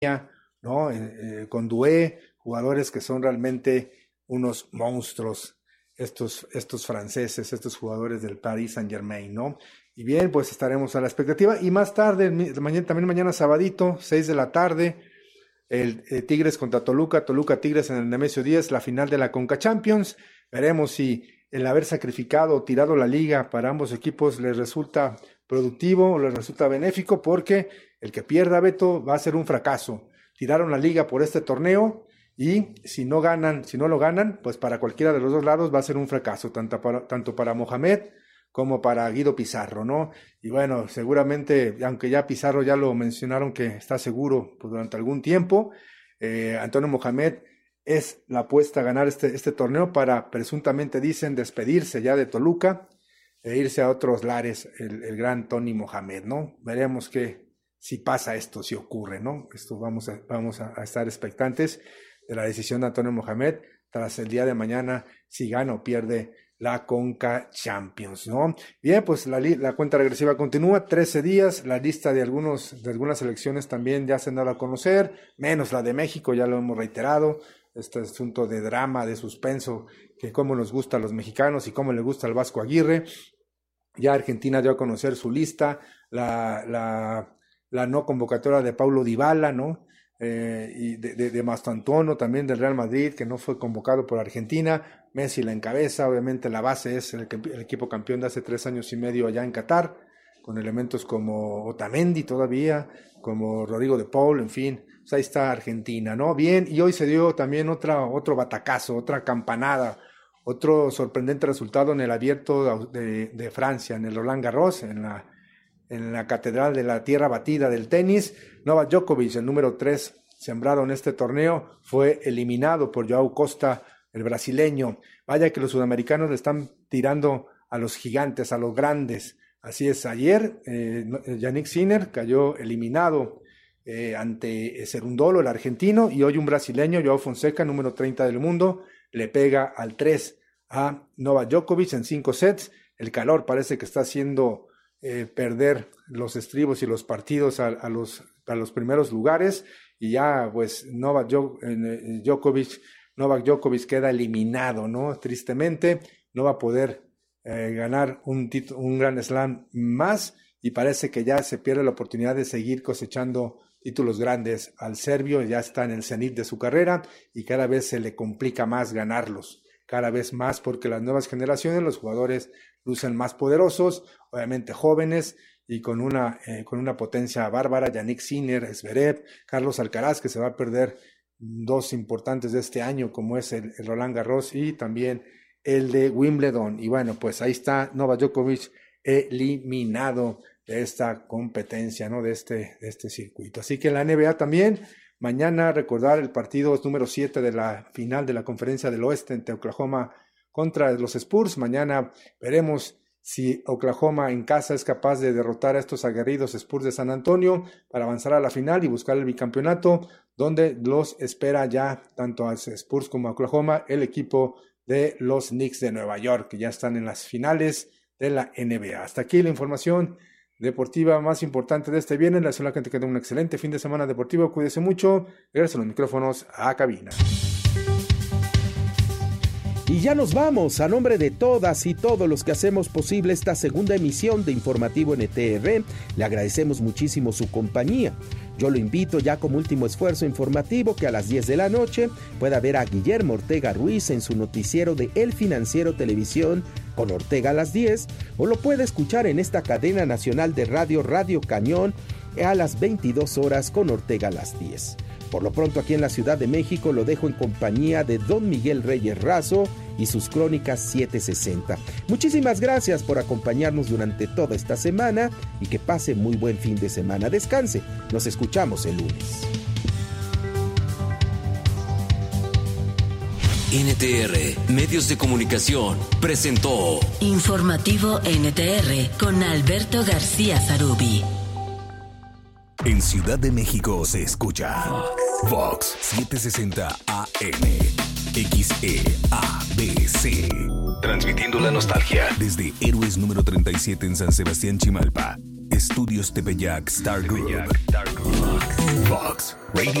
¿no? Con Doué, jugadores que son realmente unos monstruos, estos franceses, estos jugadores del Paris Saint-Germain, ¿no? Y bien, pues estaremos a la expectativa. Y más tarde, también mañana sabadito, 6 de la tarde, el Tigres contra Toluca, Tigres en el Nemesio 10, la final de la Conca Champions. Veremos si el haber sacrificado o tirado la liga para ambos equipos les resulta productivo o les resulta benéfico, porque el que pierda, Beto, va a ser un fracaso. Tiraron la liga por este torneo y si no lo ganan, pues para cualquiera de los dos lados va a ser un fracaso, tanto para Mohamed como para Guido Pizarro, ¿no? Y bueno, seguramente, aunque ya Pizarro ya lo mencionaron que está seguro pues, durante algún tiempo, Antonio Mohamed es la apuesta a ganar este torneo para, presuntamente dicen, despedirse ya de Toluca e irse a otros lares, el gran Tony Mohamed, ¿no? Veremos si pasa esto, si ocurre, ¿no? Esto vamos a estar expectantes de la decisión de Antonio Mohamed tras el día de mañana, si gana o pierde la Conca Champions, ¿no? Bien, pues la cuenta regresiva continúa, 13 días, la lista de algunas selecciones también ya se han dado a conocer, menos la de México, ya lo hemos reiterado, este asunto de drama, de suspenso, que cómo nos gusta a los mexicanos y cómo le gusta al Vasco Aguirre. Ya Argentina dio a conocer su lista, la no convocatoria de Paulo Dybala, ¿no? Y de Mastantuono, también del Real Madrid, que no fue convocado por Argentina. Messi la encabeza, obviamente la base es el equipo campeón de hace 3 años y medio allá en Qatar, con elementos como Otamendi todavía, como Rodrigo de Paul, en fin, pues ahí está Argentina, ¿no? Bien, y hoy se dio también otro batacazo, otra campanada, otro sorprendente resultado en el Abierto de Francia, en el Roland Garros, en la catedral de la tierra batida del tenis. Novak Djokovic, el número 3 sembrado en este torneo, fue eliminado por Joao Costa, el brasileño. Vaya que los sudamericanos le están tirando a los gigantes, a los grandes. Así es, ayer Yannick Sinner cayó eliminado ante Cerundolo, el argentino, y hoy un brasileño, Joao Fonseca, número 30 del mundo, le pega al 3 a Novak Djokovic en 5 sets. El calor parece que está haciendo perder los estribos y los partidos a los primeros lugares, y ya pues Novak Djokovic queda eliminado, ¿no? Tristemente no va a poder ganar un Grand Slam más, y parece que ya se pierde la oportunidad de seguir cosechando títulos grandes al serbio. Ya está en el cenit de su carrera y cada vez se le complica más ganarlos, cada vez más, porque las nuevas generaciones, los jugadores lucen más poderosos, obviamente jóvenes y con una potencia bárbara. Yannick Sinner, Zverev, Carlos Alcaraz, que se va a perder 2 importantes de este año, como es el Roland Garros y también el de Wimbledon. Y bueno, pues ahí está Novak Djokovic eliminado de esta competencia, ¿no? de este circuito. Así que en la NBA también, mañana recordar el partido número 7 de la final de la Conferencia del Oeste entre Oklahoma contra los Spurs. Mañana veremos si Oklahoma en casa es capaz de derrotar a estos aguerridos Spurs de San Antonio para avanzar a la final y buscar el bicampeonato, donde los espera ya tanto a Spurs como a Oklahoma el equipo de los Knicks de Nueva York, que ya están en las finales de la NBA. Hasta aquí la información deportiva más importante de este viernes. La deseo que tenga un excelente fin de semana deportivo. Cuídese mucho. Gracias a los micrófonos a cabina. Y ya nos vamos. A nombre de todas y todos los que hacemos posible esta segunda emisión de Informativo NTR, le agradecemos muchísimo su compañía. Yo lo invito ya como último esfuerzo informativo que a las 10 de la noche pueda ver a Guillermo Ortega Ruiz en su noticiero de El Financiero Televisión con Ortega a las 10, o lo puede escuchar en esta cadena nacional de radio, Radio Cañón, a las 22 horas con Ortega a las 10. Por lo pronto aquí en la Ciudad de México lo dejo en compañía de Don Miguel Reyes Razo y sus crónicas 760. Muchísimas gracias por acompañarnos durante toda esta semana y que pase muy buen fin de semana. Descanse, nos escuchamos el lunes. NTR Medios de Comunicación presentó Informativo NTR con Alberto García Zarubi. En Ciudad de México se escucha Vox 760 AM XEABC, transmitiendo la nostalgia desde Héroes número 37 en San Sebastián, Chimalpa. Estudios Tepeyac Star Group. Vox Radio.